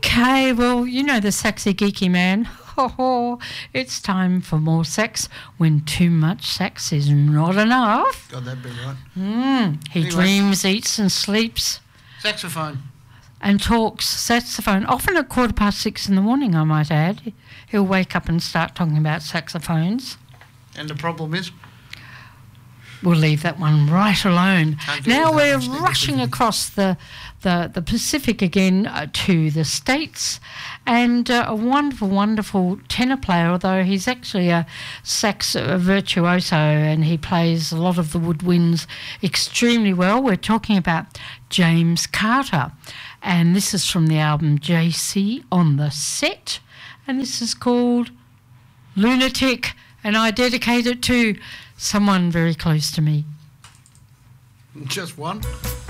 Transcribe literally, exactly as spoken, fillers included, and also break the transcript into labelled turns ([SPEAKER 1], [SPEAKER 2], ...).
[SPEAKER 1] Okay, well, you know the sexy geeky man. Oh, it's time for more sex when too much sex is not enough.
[SPEAKER 2] Got that bit right.
[SPEAKER 1] Mm, he
[SPEAKER 2] Anyway.
[SPEAKER 1] dreams, eats and sleeps
[SPEAKER 2] Saxophone.
[SPEAKER 1] and talks saxophone, often at quarter past six in the morning, I might add. He'll wake up and start talking about saxophones.
[SPEAKER 2] And the problem is?
[SPEAKER 1] We'll leave that one right alone.
[SPEAKER 2] Can't deal
[SPEAKER 1] Now
[SPEAKER 2] with that
[SPEAKER 1] we're
[SPEAKER 2] much negativity.
[SPEAKER 1] rushing across the, the, the Pacific again uh, to the States, and uh, a wonderful, wonderful tenor player, although he's actually a sax uh, virtuoso and he plays a lot of the woodwinds extremely well. We're talking about James Carter, and this is from the album J C on the Set, and this is called Lunatic, and I dedicate it to someone very close to me.
[SPEAKER 2] Just one?